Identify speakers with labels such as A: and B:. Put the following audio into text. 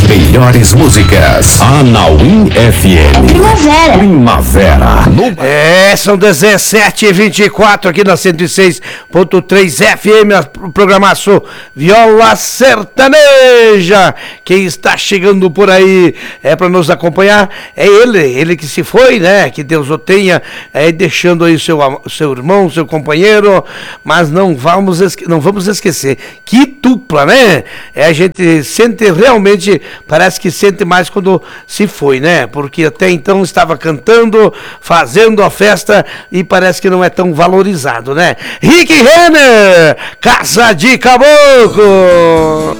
A: melhores músicas. Anauim FM. Primavera.
B: São 17h24 aqui na 106.3 FM, o programaço Viola Sertaneja. Quem está chegando por aí para nos acompanhar é ele que se foi, né? Que Deus o tenha, deixando aí seu irmão, seu companheiro, mas não vamos esquecer, que dupla, né? A gente sente realmente, parece que sente mais quando se foi, né? Porque até então estava cantando, fazendo a festa e parece que não é tão valorizado, né? Rick Renner, Casa de Caboclo.